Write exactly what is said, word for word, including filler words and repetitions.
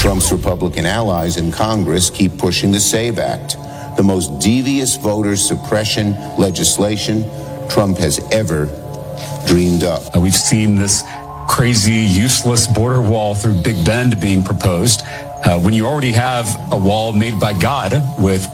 Trump's Republican allies in Congress keep pushing the SAVE Act, the most devious voter suppression legislation Trump has ever dreamed up. Uh, we've seen this crazy, useless border wall through Big Bend being proposed. Uh, when you already have a wall made by God with